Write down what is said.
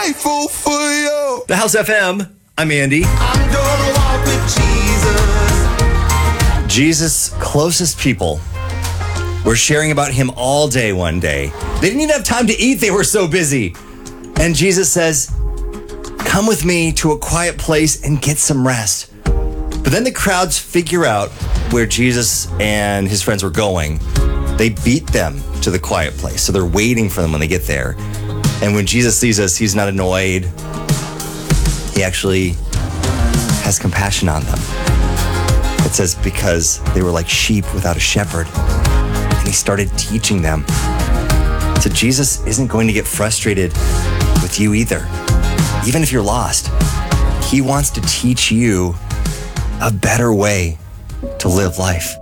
Grateful for you. The House FM. I'm Andy. I'm gonna walk with Jesus. Jesus' closest people were sharing about him all day one day. They didn't even have time to eat. They were so busy. And Jesus says, come with me to a quiet place and get some rest. But then the crowds figure out where Jesus and his friends were going. They beat them to the quiet place. So they're waiting for them when they get there. And when Jesus sees us, he's not annoyed. He actually has compassion on them. It says because they were like sheep without a shepherd. And he started teaching them. So Jesus isn't going to get frustrated with you either. Even if you're lost, he wants to teach you a better way to live life.